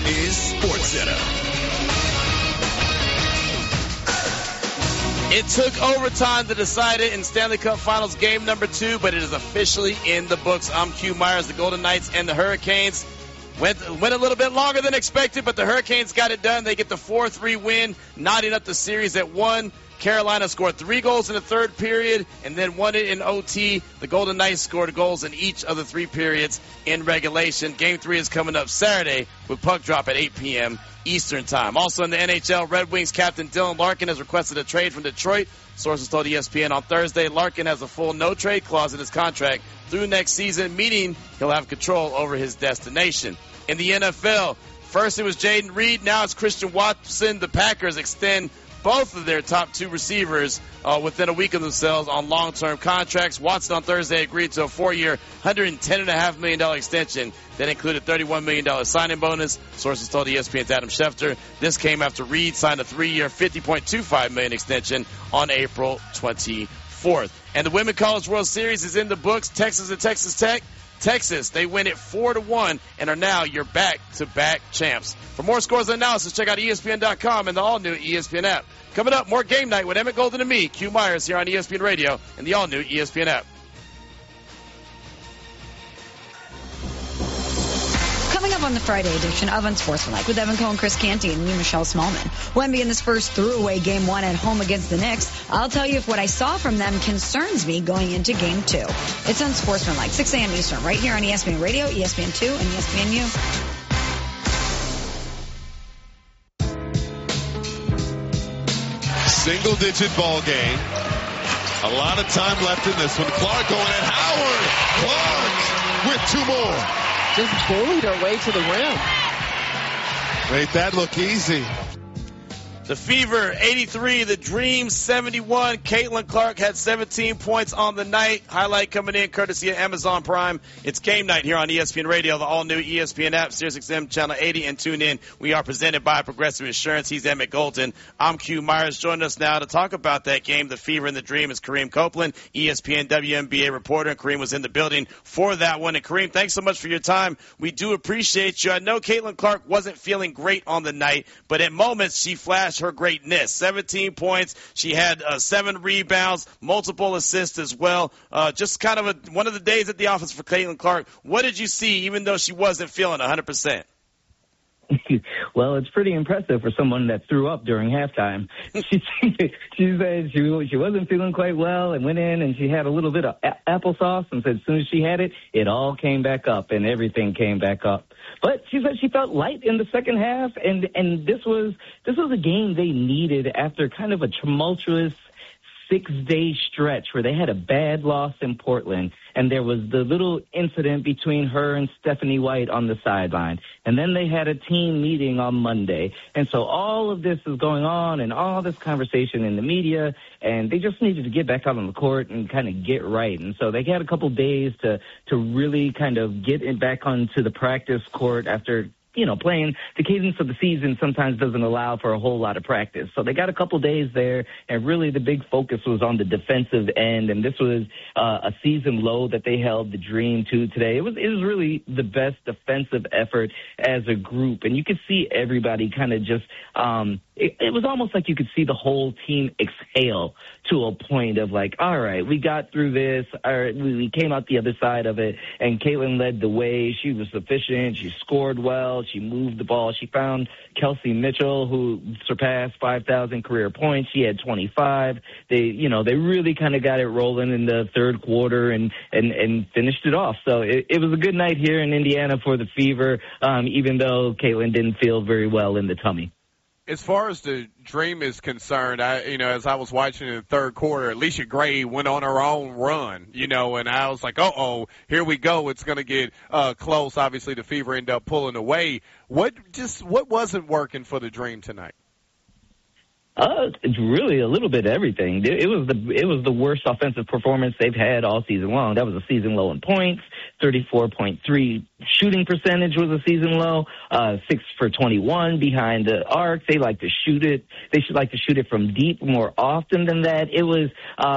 is SportsCenter. It took overtime to decide it in Stanley Cup Finals game number 2, but it is officially in the books. I'm Q Myers. The Golden Knights and the Hurricanes went a little bit longer than expected, but the Hurricanes got it done. They get the 4-3 win, knotting up the series at 1. Carolina scored 3 goals in the third period and then won it in OT. The Golden Knights scored goals in each of the 3 periods in regulation. Game 3 is coming up Saturday with puck drop at 8 p.m. Eastern Time. Also in the NHL, Red Wings captain Dylan Larkin has requested a trade from Detroit. Sources told ESPN on Thursday Larkin has a full no-trade clause in his contract through next season, meaning he'll have control over his destination. In the NFL, first it was Jaden Reed, now it's Christian Watson. The Packers extend both of their top 2 receivers within a week of themselves on long-term contracts. Watson on Thursday agreed to a 4-year, $110.5 million extension that included $31 million signing bonus. Sources told ESPN's Adam Schefter. This came after Reed signed a 3-year, $50.25 million extension on April 24th. And the Women's College World Series is in the books. Texas and Texas Tech. Texas, they win it 4-1 and are now your back-to-back champs. For more scores and analysis, check out ESPN.com and the all-new ESPN app. Coming up, more Game Night with Emmett Golden and me, Q Myers, here on ESPN Radio and the all-new ESPN app. Coming up on the Friday edition of Unsportsmanlike with Evan Cohen, Chris Canty, and me, Michelle Smallman. Wemby in this first through-away Game 1 at home against the Knicks. I'll tell you if what I saw from them concerns me going into Game 2. It's Unsportsmanlike, 6 a.m. Eastern, right here on ESPN Radio, ESPN2, and ESPNU. Single-digit ball game. A lot of time left in this one. Clark going at Howard. Clark with 2 more. Just bullied her way to the rim. Made that look easy. The Fever, 83. The Dream, 71. Caitlin Clark had 17 points on the night. Highlight coming in courtesy of Amazon Prime. It's Game Night here on ESPN Radio, the all-new ESPN app, SiriusXM Channel 80, and tune in. We are presented by Progressive Insurance. He's Emmett Golden. I'm Q Myers. Joining us now to talk about that game, the Fever and the Dream, is Kareem Copeland, ESPN WNBA reporter. And Kareem was in the building for that one. And Kareem, thanks so much for your time. We do appreciate you. I know Caitlin Clark wasn't feeling great on the night, but at moments she flashed her greatness. 17 points. She had 7 rebounds, multiple assists as well. Just kind of one of the days at the office for Caitlin Clark. What did you see, even though she wasn't feeling 100%? Well, it's pretty impressive for someone that threw up during halftime. She said she wasn't feeling quite well and went in and she had a little bit of applesauce and said as soon as she had it, it all came back up and everything came back up. But she said she felt light in the second half, and this was a game they needed after kind of a tumultuous 6-day stretch where they had a bad loss in Portland, and there was the little incident between her and Stephanie White on the sideline. And then they had a team meeting on Monday. And so all of this is going on and all this conversation in the media, and they just needed to get back out on the court and kind of get right. And so they had a couple days to really kind of get it back onto the practice court after playing. The cadence of the season sometimes doesn't allow for a whole lot of practice. So they got a couple days there, and really the big focus was on the defensive end, and this was a season low that they held the Dream to today. It was really the best defensive effort as a group, and you could see everybody kind of just it was almost like you could see the whole team exhale to a point of like, all right, we got through this. All right, we came out the other side of it, and Caitlin led the way. She was efficient. She scored well. She moved the ball. She found Kelsey Mitchell, who surpassed 5,000 career points. She had 25. They really kind of got it rolling in the third quarter and finished it off. So it was a good night here in Indiana for the Fever, even though Caitlin didn't feel very well in the tummy. As far as the Dream is concerned, as I was watching in the third quarter, Alicia Gray went on her own run, and I was like, here we go. It's going to get close. Obviously, the Fever ended up pulling away. What wasn't working for the Dream tonight? It's really a little bit of everything. It was the worst offensive performance they've had all season long. That was a season low in points, 34.3 shooting percentage was a season low, 6 for 21 behind the arc. They like to shoot it. They should like to shoot it from deep more often than that. It was,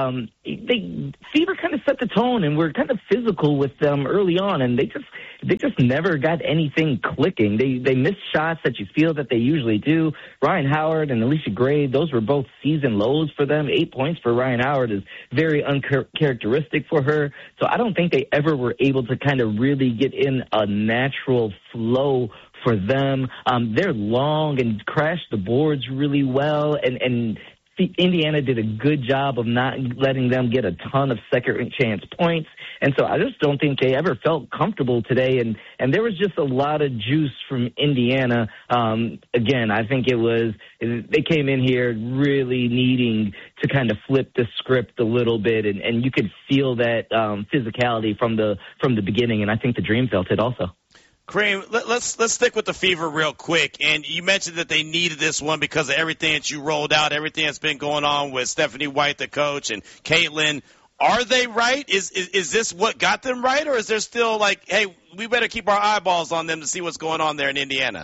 Fever kind of set the tone and were kind of physical with them early on, and they just never got anything clicking. They missed shots that you feel that they usually do. Ryan Howard and Alicia Gray, those were both season lows for them. 8 points for Ryan Howard is very uncharacteristic for her. So I don't think they ever were able to kind of really get in a natural flow for them. They're long and crashed the boards really well, and Indiana did a good job of not letting them get a ton of second chance points. And so I just don't think they ever felt comfortable today. And there was just a lot of juice from Indiana. Again, I think they came in here really needing to kind of flip the script a little bit. And you could feel that physicality from the beginning. And I think the Dream felt it also. Kareem, let's stick with the Fever real quick. And you mentioned that they needed this one because of everything that you rolled out, everything that's been going on with Stephanie White, the coach, and Caitlin. Are they right? Is this what got them right, or is there still like, hey, we better keep our eyeballs on them to see what's going on there in Indiana?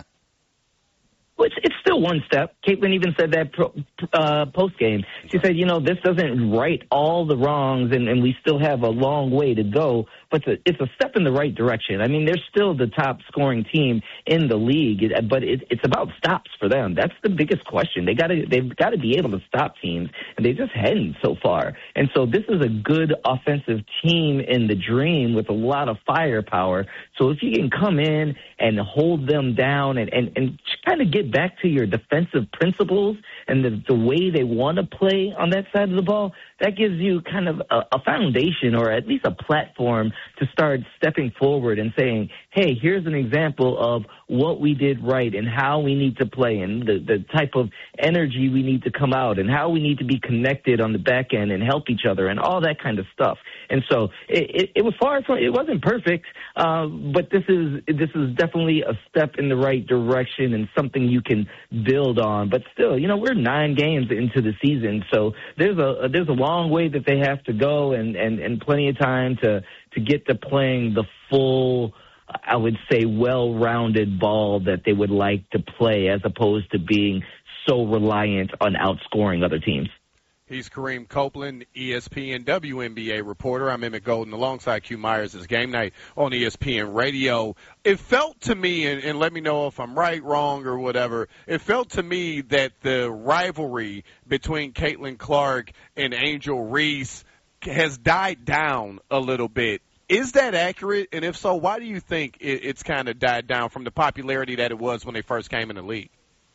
Well, it's still one step. Caitlin even said that post-game. She said, this doesn't right all the wrongs, and we still have a long way to go, but it's a step in the right direction. I mean, they're still the top scoring team in the league, but it's about stops for them. That's the biggest question. They've got to be able to stop teams, and they just hadn't so far. And so this is a good offensive team in the Dream with a lot of firepower. So if you can come in and hold them down and kind of get back to your defensive principles and the way they want to play on that side of the ball, that gives you kind of a foundation or at least a platform to start stepping forward and saying, hey, here's an example of what we did right and how we need to play and the type of energy we need to come out and how we need to be connected on the back end and help each other and all that kind of stuff. And so it was far from, it wasn't perfect, but this is definitely a step in the right direction and something you can build on. But still, we're 9 games into the season, so there's a long way that they have to go and plenty of time to get to playing the full, I would say, well-rounded ball that they would like to play as opposed to being so reliant on outscoring other teams. He's Kareem Copeland, ESPN WNBA reporter. I'm Emmett Golden alongside Q Myers. It's Game Night on ESPN Radio. It felt to me, and let me know if I'm right, wrong, or whatever, it felt to me that the rivalry between Caitlin Clark and Angel Reese has died down a little bit. Is that accurate? And if so, why do you think it's kind of died down from the popularity that it was when they first came in the league?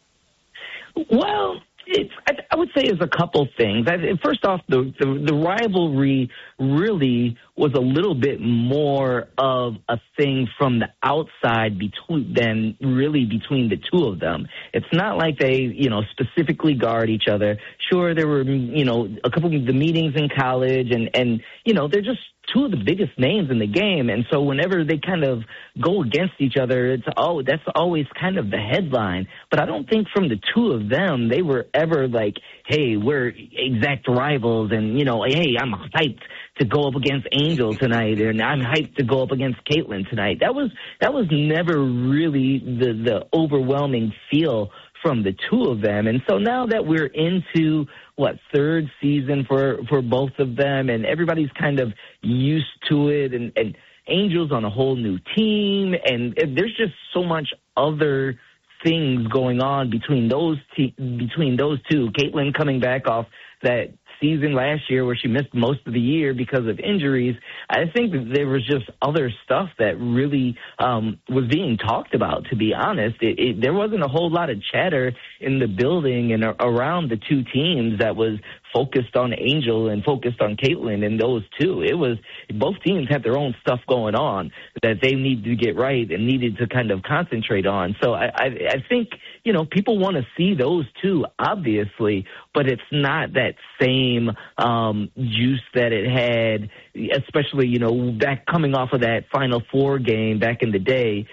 Well, I would say it's a couple things. First off, the rivalry really was a little bit more of a thing from the outside than really between the two of them. It's not like they, specifically guard each other. Sure, there were, a couple of the meetings in college and they're just two of the biggest names in the game. And so whenever they kind of go against each other, that's always kind of the headline. But I don't think from the two of them, they were ever like, hey, we're exact rivals and, hey, I'm hyped to go up against Angel tonight and I'm hyped to go up against Caitlin tonight. That was never really the overwhelming feel from the two of them. And so now that we're into third season for both of them and everybody's kind of used to it and Angel's on a whole new team and there's just so much other things going on between those two. Caitlin coming back off that season last year where she missed most of the year because of injuries. I think that there was just other stuff that really was being talked about, to be honest. There wasn't a whole lot of chatter in the building and around the two teams that was focused on Angel and focused on Caitlin and those two. It was both teams had their own stuff going on that they needed to get right and needed to kind of concentrate on. So I think, people want to see those two, obviously, but it's not that same juice that it had, especially, back coming off of that Final Four game back in the day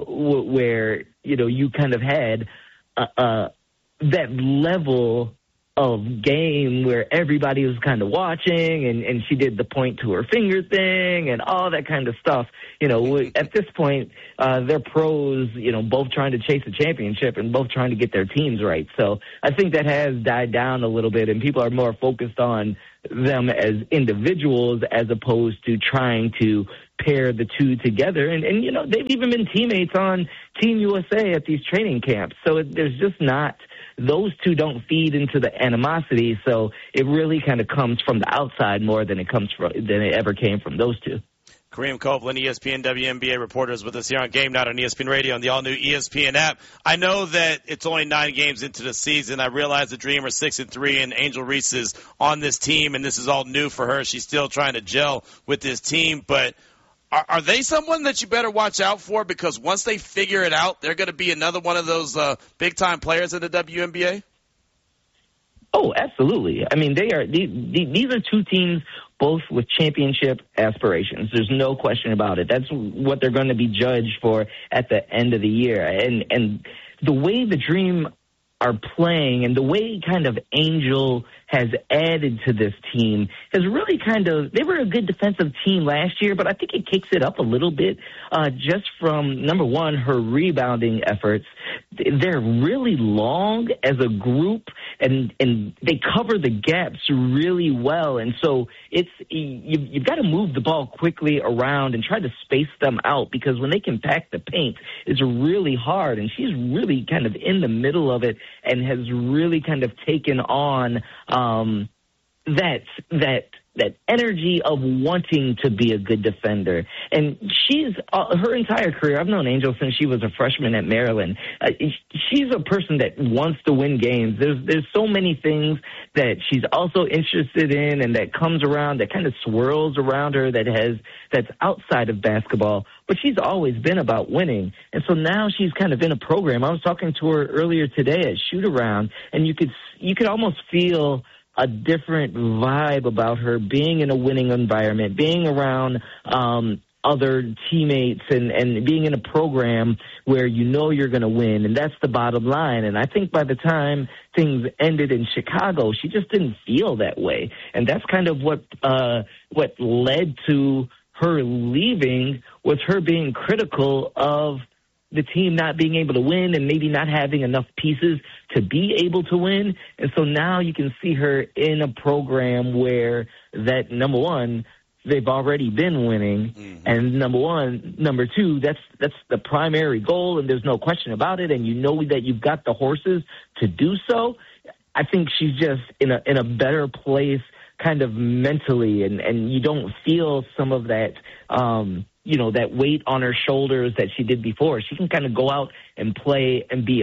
where, you kind of had that level of game where everybody was kind of watching, and she did the point to her finger thing and all that kind of stuff. At this point, they're pros, both trying to chase a championship and both trying to get their teams right. So I think that has died down a little bit, and people are more focused on them as individuals as opposed to trying to pair the two together. And they've even been teammates on Team USA at these training camps. So there's just not, those two don't feed into the animosity. So it really kind of comes from the outside more than it ever came from those two. Kareem Copeland, ESPN WNBA reporter, is with us here on Game Night on ESPN Radio and the all-new ESPN app. I know that it's only 9 games into the season. I realize the Dream are 6-3, and Angel Reese is on this team, and this is all new for her. She's still trying to gel with this team, but are they someone that you better watch out for? Because once they figure it out, they're going to be another one of those big-time players in the WNBA? Oh, absolutely. I mean, these are two teams both with championship aspirations. There's no question about it. That's what they're going to be judged for at the end of the year. And the way the Dream are playing and the way kind of Angel has added to this team has really they were a good defensive team last year, but I think it kicks it up a little bit just from, number one, her rebounding efforts. They're really long as a group, and they cover the gaps really well. And so you've got to move the ball quickly around and try to space them out, because when they can pack the paint, it's really hard. And she's really kind of in the middle of it and has really kind of taken on that energy of wanting to be a good defender. And she's her entire career, I've known Angel since she was a freshman at Maryland. She's a person that wants to win games. There's so many things that she's also interested in and that comes around, that kind of swirls around her, that's outside of basketball. But she's always been about winning. And so now she's kind of in a program. I was talking to her earlier today at shoot-around, and you could almost feel a different vibe about her being in a winning environment, being around other teammates, and being in a program where you're going to win. And that's the bottom line. And I think by the time things ended in Chicago, she just didn't feel that way. And that's kind of what led to her leaving, was her being critical of the team not being able to win and maybe not having enough pieces to be able to win. And so now you can see her in a program where that, number one, they've already been winning. Mm-hmm. And number two, that's the primary goal, and there's no question about it. And you know that you've got the horses to do so. I think she's just in a better place kind of mentally, and you don't feel some of that, that weight on her shoulders that she did before. She can kind of go out and play and be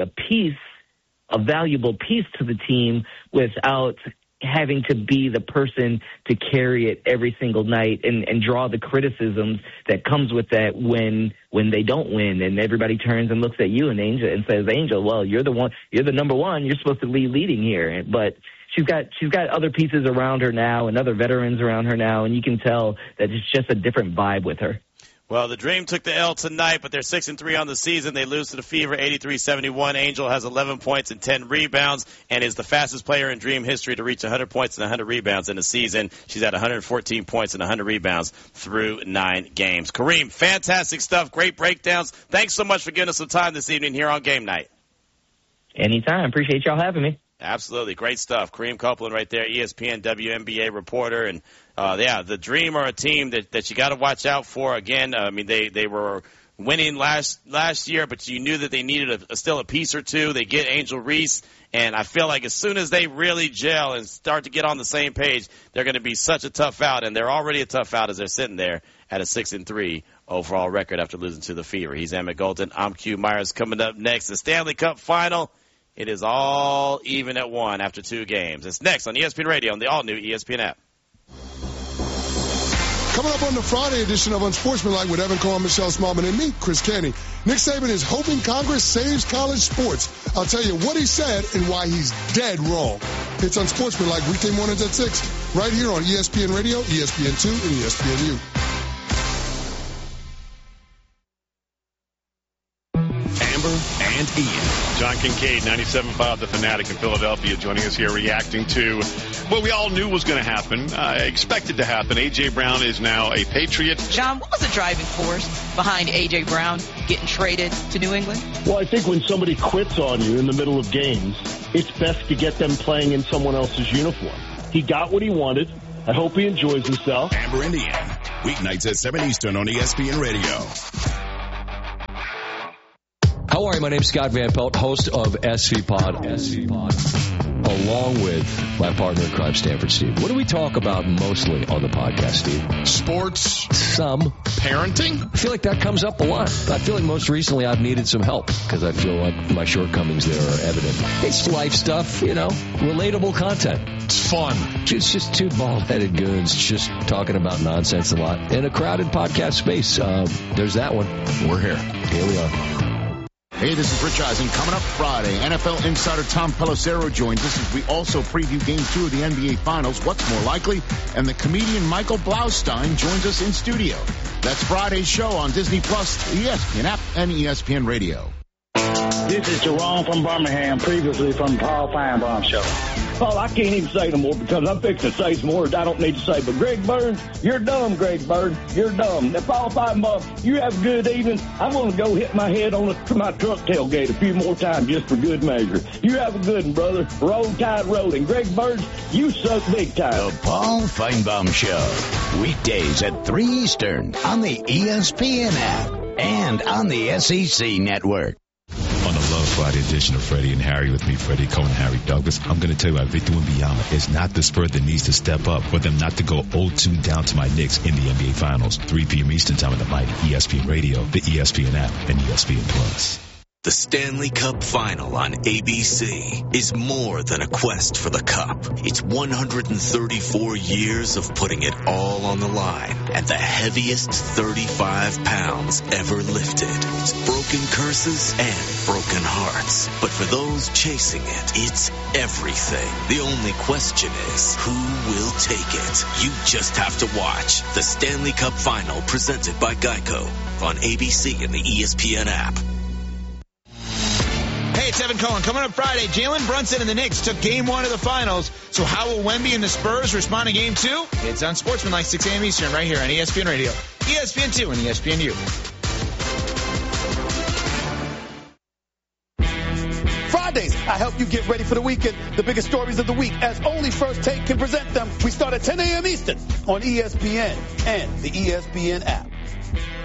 a valuable piece to the team without having to be the person to carry it every single night and draw the criticisms that comes with that when they don't win, and everybody turns and looks at you and says, Angel, well, you're the number one, you're supposed to be leading here. But she's got other pieces around her now and other veterans around her now, and you can tell that it's just a different vibe with her. Well, the Dream took the L tonight, but they're 6-3 on the season. They lose to the Fever 83-71. Angel has 11 points and 10 rebounds and is the fastest player in Dream history to reach 100 points and 100 rebounds in a season. She's at 114 points and 100 rebounds through 9 games. Kareem, fantastic stuff. Great breakdowns. Thanks so much for giving us some time this evening here on Game Night. Anytime. Appreciate y'all having me. Absolutely. Great stuff. Kareem Copeland right there, ESPN WNBA reporter. And, the Dream are a team that you got to watch out for. Again, I mean, they were winning last year, but you knew that they needed still a piece or two. They get Angel Reese, and I feel like as soon as they really gel and start to get on the same page, they're going to be such a tough out, and they're already a tough out as they're sitting there at a 6-3 overall record after losing to the Fever. He's Emmett Golden. I'm Q Myers. Coming up next, the Stanley Cup Final. It is all even at 1 after 2 games. It's next on ESPN Radio and the all-new ESPN app. Coming up on the Friday edition of Unsportsmanlike with Evan Cohen, Michelle Smallman, and me, Chris Canty. Nick Saban is hoping Congress saves college sports. I'll tell you what he said and why he's dead wrong. It's Unsportsmanlike weekday mornings at 6, right here on ESPN Radio, ESPN2, and ESPNU. Amber and Ian. John Kincaid, 97.5 The Fanatic in Philadelphia, joining us here reacting to what we all knew was going to happen, expected to happen. A.J. Brown is now a Patriot. John, what was the driving force behind A.J. Brown getting traded to New England? Well, I think when somebody quits on you in the middle of games, it's best to get them playing in someone else's uniform. He got what he wanted. I hope he enjoys himself. Amber and Ian, weeknights at 7 Eastern on ESPN Radio. How are you? My name's Scott Van Pelt, host of SV Pod, along with my partner in crime, Stanford Steve. What do we talk about mostly on the podcast, Steve? Sports. Some. Parenting. I feel like that comes up a lot. I feel like most recently I've needed some help because I feel like my shortcomings there are evident. It's life stuff, relatable content. It's fun. It's just two bald-headed goons just talking about nonsense a lot in a crowded podcast space. There's that one. We're here. Here we are. Hey, this is Rich Eisen. Coming up Friday, NFL insider Tom Pelissero joins us as we also preview Game 2 of the NBA Finals, What's More Likely, and the comedian Michael Blaustein joins us in studio. That's Friday's show on Disney+, the ESPN app, and ESPN Radio. This is Jerome from Birmingham, previously from Paul Feinbaum Show. Paul, I can't even say no more because I'm fixing to say some words I don't need to say. But Greg Burns, you're dumb, Greg Burns. You're dumb. Now, Paul Feinbaum, you have a good evening. I'm going to go hit my head on my truck tailgate a few more times just for good measure. You have a good one, brother. Roll Tide rolling. Greg Burns, you suck big time. The Paul Feinbaum Show, weekdays at 3 Eastern on the ESPN app and on the SEC Network. On the Love Friday edition of Freddie and Harry with me, Freddie Cohen and Harry Douglas, I'm going to tell you about Victor Wembanyama. It's not the Spurs that needs to step up for them not to go 0-2 down to my Knicks in the NBA Finals. 3 p.m. Eastern time on the mighty ESPN Radio, the ESPN app, and ESPN Plus. The Stanley Cup Final on ABC is more than a quest for the cup. It's 134 years of putting it all on the line at the heaviest 35 pounds ever lifted. It's broken curses and broken hearts. But for those chasing it, it's everything. The only question is, who will take it? You just have to watch the Stanley Cup Final presented by Geico on ABC and the ESPN app. Hey, it's Evan Cohen. Coming up Friday, Jalen Brunson and the Knicks took Game 1 of the Finals. So how will Wemby and the Spurs respond to Game 2? It's on Sportsmanlike, 6 a.m. Eastern, right here on ESPN Radio, ESPN2, and ESPNU. Fridays, I help you get ready for the weekend. The biggest stories of the week, as only First Take can present them. We start at 10 a.m. Eastern on ESPN and the ESPN app.